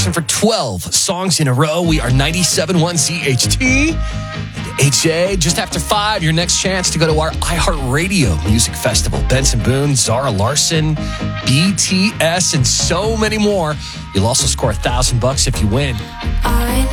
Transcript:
Larson for 12 songs in a row. We are 97.1 CHT. And HA, just after 5, your next chance to go to our iHeartRadio Music Festival. Benson Boone, Zara Larson, BTS, and so many more. You'll also score $1,000 if you win.